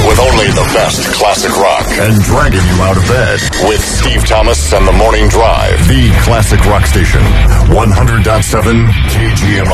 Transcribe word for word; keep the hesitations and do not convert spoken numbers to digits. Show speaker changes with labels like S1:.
S1: with only the best classic rock. And dragging you out of bed with Steve Thomas and the Morning Drive. The Classic Rock Station. one hundred point seven K G M